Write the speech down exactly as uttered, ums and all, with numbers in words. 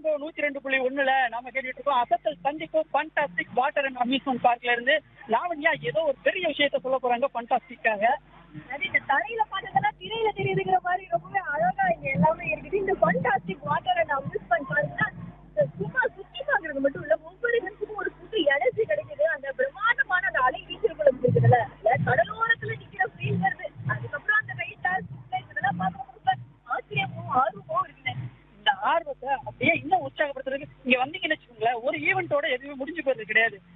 Rainbow நூத்தி ரெண்டு புள்ளி ஒண்ணுல நாம கேட்டுட்டு இருக்கோம். அசத்தல் சந்திக்கும் ஃபண்டாஸ்டிக் வாட்டர் அண்ட் அம்யூஸ்மெண்ட் பார்க்ல இருந்து லாவண்யா ஏதோ ஒரு பெரிய விஷயத்த சொல்ல போறாங்க ஃபண்டாஸ்டிக்காக. அது இந்த தரையில பார்த்ததெல்லாம் திரையில தெரியுதுங்கிற மாதிரி ரொம்பவே அழகா இங்க எல்லாமே இருக்குது. இந்த ஃபண்டாஸ்டிக் வாட்டர் அண்ட் அம்யூஸ்மெண்ட் பார்க்னா சும்மா சுத்தி பார்க்கறது மட்டும் இல்ல, ஒவ்வொரு இடத்துக்கும் ஒரு புது எனர்ஜி கிடைக்குது. அந்த பிரம்மாண்டமான அந்த அலை வீச்சுகளும் இருக்குதுல்ல, கடலோரத்துல நிக்கிற ஃபீல் வருது. அதுக்கப்புறம் அந்த வெயிட்டாஸ் இதெல்லாம் பார்க்க ரொம்ப ஆச்சரியமும் ஆர்வமும் இருக்குங்க. இந்த ஆர்வத்தை அப்படியே இன்னும் உற்சாகப்படுத்துறதுக்கு இங்க வந்தீங்கன்னு வச்சுக்கோங்களேன், ஒரு ஈவெண்ட்டோட எதுவுமே முடிஞ்சு போறது கிடையாது.